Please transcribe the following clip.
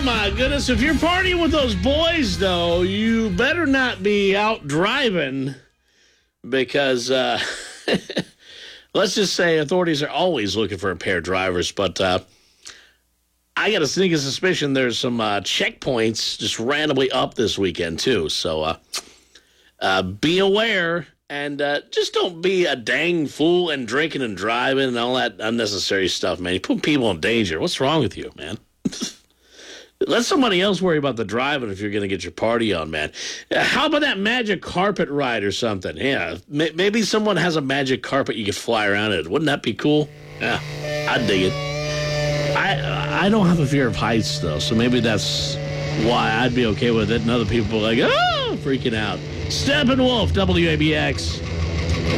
my goodness. If you're partying with those boys, though, you better not be out driving because, let's just say authorities are always looking for impaired drivers. But I got a sneaking suspicion there's some checkpoints just randomly up this weekend, too. So be aware and just don't be a dang fool and drinking and driving and all that unnecessary stuff, man. You put people in danger. What's wrong with you, man? Let somebody else worry about the driving if you're going to get your party on, man. How about that magic carpet ride or something? Yeah, maybe someone has a magic carpet you could fly around in. Wouldn't that be cool? Yeah, I'd dig it. I don't have a fear of heights, though, so maybe that's why I'd be okay with it. And other people are like, oh, freaking out. Steppenwolf, WABX.